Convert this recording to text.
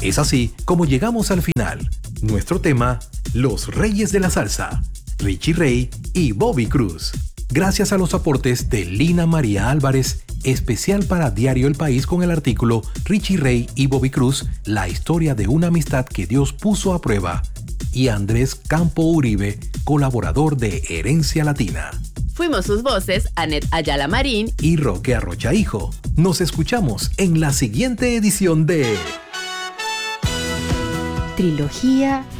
Es así como llegamos al final. Nuestro tema, los reyes de la salsa, Richie Ray y Bobby Cruz. Gracias a los aportes de Lina María Álvarez, especial para Diario El País con el artículo Richie Ray y Bobby Cruz, la historia de una amistad que Dios puso a prueba. Y Andrés Campo Uribe, colaborador de Herencia Latina. Fuimos sus voces, Anet Ayala Marín y Roque Arrocha Hijo. Nos escuchamos en la siguiente edición de Trilogía